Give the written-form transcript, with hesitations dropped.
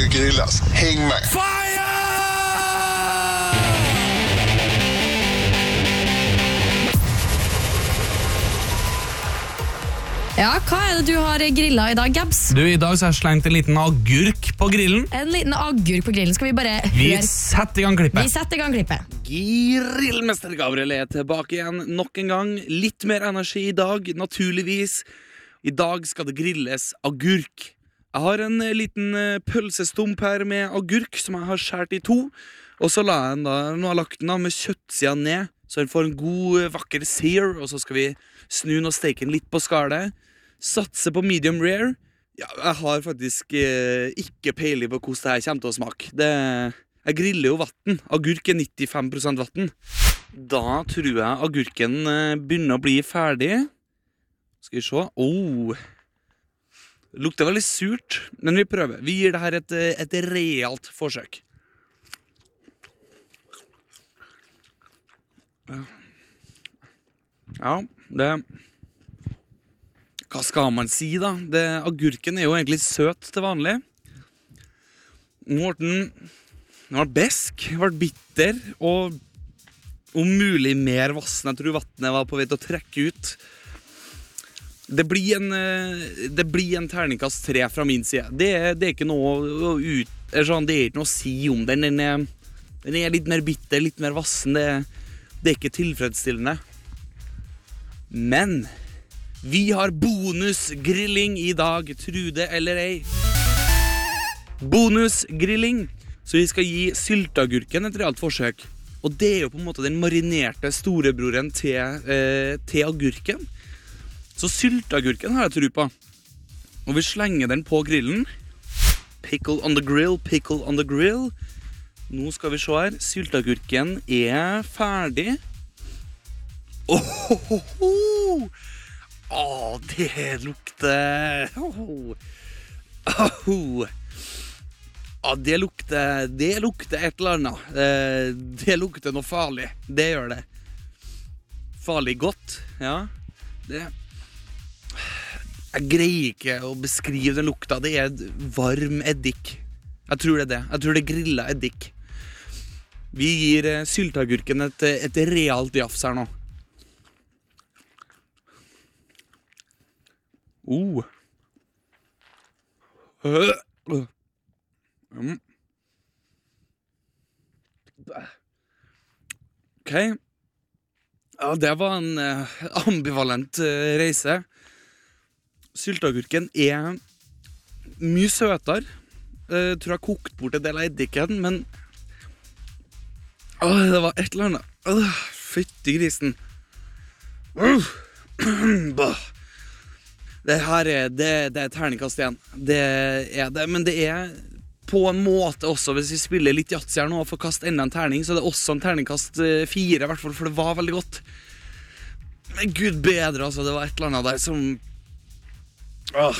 grillas. Häng med! Ja, hva det du har grillet I dag, Gabs? Du, I dag så har jeg slengt en liten agurk på grillen. En liten agurk på grillen, skal vi bare Vi høre? setter I gang klippet. Vi setter I gang klippet. Grillmester Gabriel tilbake igjen nok en gang. Litt mer energi I dag, naturligvis. I dag skal det grilles agurk. Jeg har en liten pølsestump her med agurk som jeg har skjert I to. Og så la jeg den da, nå har jeg lagt den da med kjøttsiden ned, så den får en god, vakker sear. Og så skal vi snu den og steke den litt på skallet. Satse på medium rare. Ja, jeg har faktisk ikke peiling på hvordan det her kommer til å smake. Jeg griller jo vatten. Agurk 95% vatten. Da tror jeg agurken begynner å bli ferdig. Skal vi se. Det lukter veldig surt, men vi prøver. Vi gir det her et realt forsøk. Ja, hva skal man si da? Agurken jo egentlig søt til vanlig. Nå den var besk, var bitter, og om mulig mer vassen. Jeg tror vattnet var på vei til å trekke ut. Det blir en terningkast 3 fra min side. Det er ikke noe det er ikke noe å si om den. Den er litt mer bitter, litt mer vassen. Det er ikke tilfredsstillende. Men vi har bonusgrilling I dag, tro det eller ei. Bonusgrilling. Så vi skal gi sylteagurken et realt forsøk. Og det jo på en måte den marinerte storebroren til agurken. Så sylteagurken har jeg tro på. Og vi slenger den på grillen. Pickle on the grill, pickle on the grill. Nå skal vi se her. Sylteagurken ferdig. Det lukter det lukter et eller annet. Det lukter noe farlig. Det gjør det. Farlig godt, ja. Jeg greier ikke å beskrive den lukta. Det varm eddik. Jeg tror det. Jeg tror det grillet eddik. Vi gir sylteagurken et realt jafs her nå. Ok. Ja, det var en ambivalent reise. Sylteagurken mye søtere. Tror jeg kokt bort en del av eddiken, men det var et eller annet. Fytti grisen. Det her det terningkast igjen. Det det, men det på en måte også, hvis vi spiller litt jatsi her nå og får kaste enda en terning, så det også en terningkast 4 I hvert fall, for det var veldig godt. Men Gud bedre, altså, det var et eller annet der som